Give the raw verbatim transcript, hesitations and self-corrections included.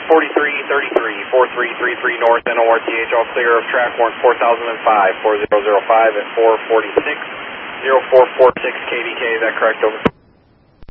forty-three thirty-three, four three three three North, N O R T H, all clear of track warrant four thousand five, four zero zero five at four forty-six, zero four four six K D K, is that correct, over?